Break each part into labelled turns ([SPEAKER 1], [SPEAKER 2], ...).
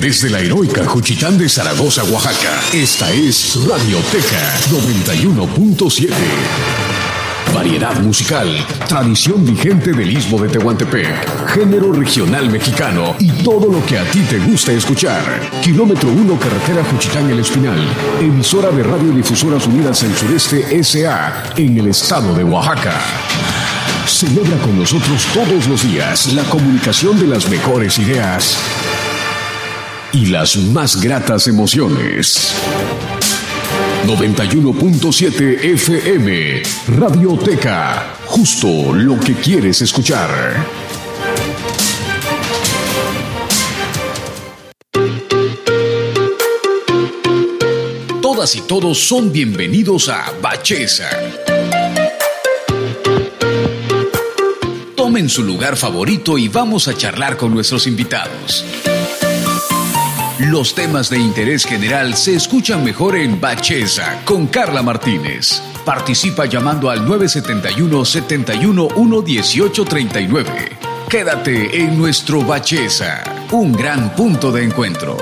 [SPEAKER 1] Desde la heroica Juchitán de Zaragoza, Oaxaca, esta es Radioteca 91.7. Variedad musical, tradición vigente del Istmo de Tehuantepec, género regional mexicano y todo lo que a ti te gusta escuchar. Kilómetro 1, carretera Juchitán El Espinal, emisora de Radiodifusoras Unidas del Sureste S.A. en el estado de Oaxaca. Celebra con nosotros todos los días la comunicación de las mejores ideas y las más gratas emociones. 91.7 FM, Radioteca, justo lo que quieres escuchar. Todas y todos son bienvenidos a Bacheza. Tomen su lugar favorito y vamos a charlar con nuestros invitados. Los temas de interés general se escuchan mejor en Bacheza con Carla Martínez. Participa llamando al 971-711-1839. Quédate en nuestro Bacheza, un gran punto de encuentro.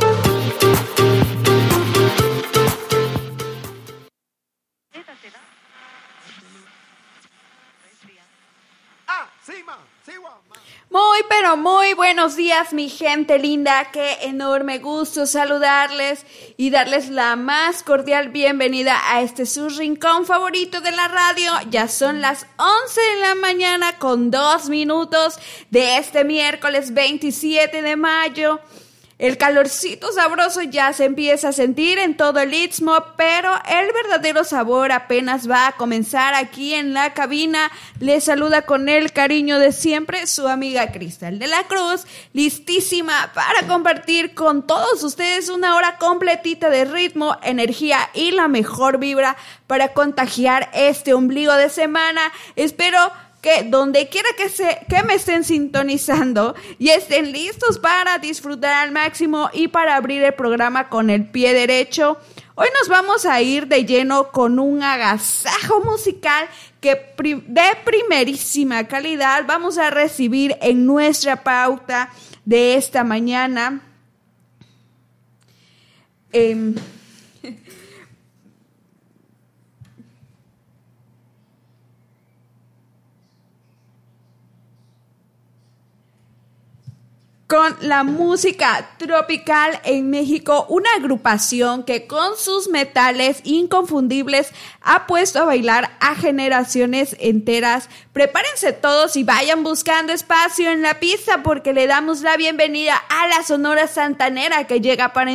[SPEAKER 2] Muy, pero muy buenos días, mi gente linda. Qué enorme gusto saludarles y darles la más cordial bienvenida a este su rincón favorito de la radio. Ya son las 11 de la mañana con 2 minutos de este miércoles 27 de mayo. El calorcito sabroso ya se empieza a sentir en todo el Istmo, pero el verdadero sabor apenas va a comenzar aquí en la cabina. Les saluda con el cariño de siempre su amiga Cristal de la Cruz, listísima para compartir con todos ustedes una hora completita de ritmo, energía y la mejor vibra para contagiar este ombligo de semana. Espero que donde quiera que me estén sintonizando y estén listos para disfrutar al máximo y para abrir el programa con el pie derecho. Hoy nos vamos a ir de lleno con un agasajo musical que de primerísima calidad vamos a recibir en nuestra pauta de esta mañana. Con la música tropical en México, una agrupación que con sus metales inconfundibles ha puesto a bailar a generaciones enteras. Prepárense todos y vayan buscando espacio en la pista porque le damos la bienvenida a la Sonora Santanera que llega para